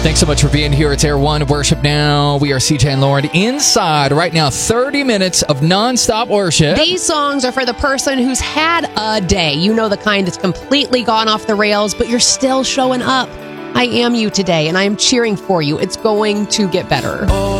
Thanks so much for being here. It's Air One Worship Now. We are CJ and Lauren inside right now. 30 minutes of nonstop worship. These songs are for the person who's had a day. You know, the kind that's completely gone off the rails, but you're still showing up. I am you today, and I am cheering for you. It's going to get better.